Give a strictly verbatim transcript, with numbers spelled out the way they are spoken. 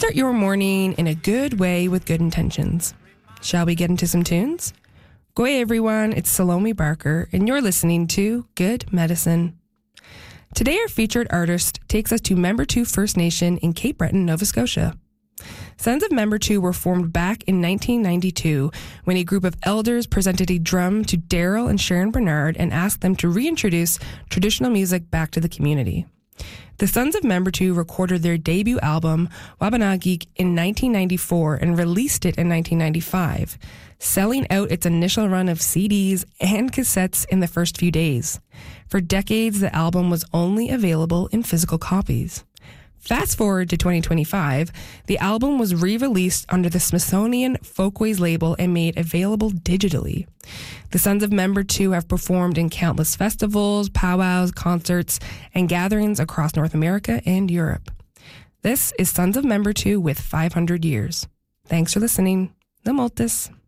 start your morning in a good way with good intentions. Shall we get into some tunes? Goy everyone, it's Salome Barker, and you're listening to Good Medicine. Today our featured artist takes us to Membertou First Nation in Cape Breton, Nova Scotia. Sons of Membertou were formed back in nineteen ninety-two when a group of elders presented a drum to Daryl and Sharon Bernard and asked them to reintroduce traditional music back to the community. The Sons of Membertou recorded their debut album, Wabanagik, in nineteen ninety-four and released it in nineteen ninety-five, selling out its initial run of C Ds and cassettes in the first few days. For decades, the album was only available in physical copies. Fast forward to twenty twenty-five, the album was re-released under the Smithsonian Folkways label and made available digitally. The Sons of Membertou have performed in countless festivals, powwows, concerts, and gatherings across North America and Europe. This is Sons of Membertou with five hundred years. Thanks for listening. Na moltes.